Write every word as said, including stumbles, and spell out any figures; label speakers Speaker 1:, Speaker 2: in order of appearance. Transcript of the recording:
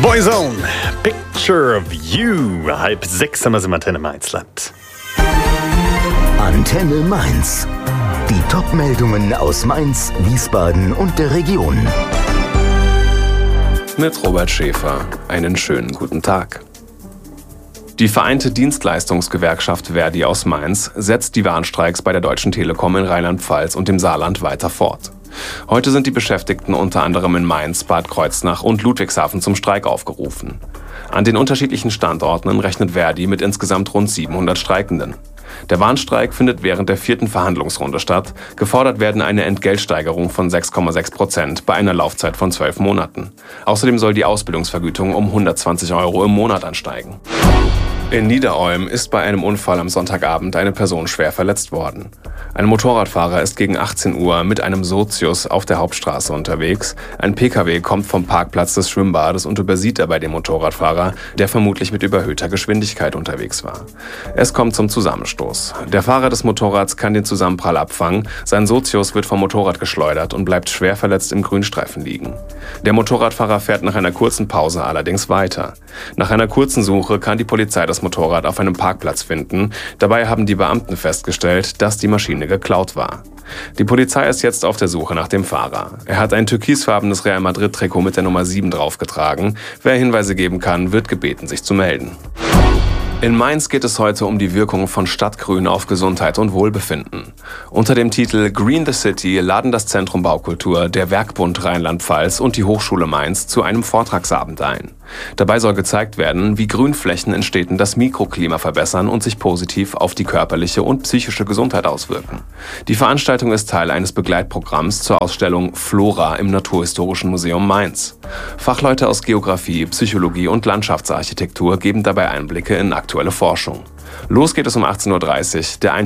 Speaker 1: Boyzone, Picture of You. Halb sechs haben wir es im Antenne Mainz-Land.
Speaker 2: Antenne Mainz. Die Top-Meldungen aus Mainz, Wiesbaden und der Region.
Speaker 3: Mit Robert Schäfer. Einen schönen guten Tag. Die Vereinte Dienstleistungsgewerkschaft ver.di aus Mainz setzt die Warnstreiks bei der Deutschen Telekom in Rheinland-Pfalz und dem Saarland weiter fort. Heute sind die Beschäftigten unter anderem in Mainz, Bad Kreuznach und Ludwigshafen zum Streik aufgerufen. An den unterschiedlichen Standorten rechnet ver.di mit insgesamt rund siebenhundert Streikenden. Der Warnstreik findet während der vierten Verhandlungsrunde statt. Gefordert werden eine Entgeltsteigerung von sechs Komma sechs Prozent bei einer Laufzeit von zwölf Monaten. Außerdem soll die Ausbildungsvergütung um hundertzwanzig Euro im Monat ansteigen. In Niederolm ist bei einem Unfall am Sonntagabend eine Person schwer verletzt worden. Ein Motorradfahrer ist gegen achtzehn Uhr mit einem Sozius auf der Hauptstraße unterwegs. Ein Pkw kommt vom Parkplatz des Schwimmbades und übersieht dabei den Motorradfahrer, der vermutlich mit überhöhter Geschwindigkeit unterwegs war. Es kommt zum Zusammenstoß. Der Fahrer des Motorrads kann den Zusammenprall abfangen, sein Sozius wird vom Motorrad geschleudert und bleibt schwer verletzt im Grünstreifen liegen. Der Motorradfahrer fährt nach einer kurzen Pause allerdings weiter. Nach einer kurzen Suche kann die Polizei das Motorrad auf einem Parkplatz finden. Dabei haben die Beamten festgestellt, dass die Maschine geklaut war. Die Polizei ist jetzt auf der Suche nach dem Fahrer. Er hat ein türkisfarbenes Real Madrid-Trikot mit der Nummer sieben draufgetragen. Wer Hinweise geben kann, wird gebeten, sich zu melden. In Mainz geht es heute um die Wirkung von Stadtgrün auf Gesundheit und Wohlbefinden. Unter dem Titel Green the City laden das Zentrum Baukultur, der Werkbund Rheinland-Pfalz und die Hochschule Mainz zu einem Vortragsabend ein. Dabei soll gezeigt werden, wie Grünflächen in Städten das Mikroklima verbessern und sich positiv auf die körperliche und psychische Gesundheit auswirken. Die Veranstaltung ist Teil eines Begleitprogramms zur Ausstellung Flora im Naturhistorischen Museum Mainz. Fachleute aus Geografie, Psychologie und Landschaftsarchitektur geben dabei Einblicke in aktuelle Forschung. Los geht es um achtzehn Uhr dreißig. Der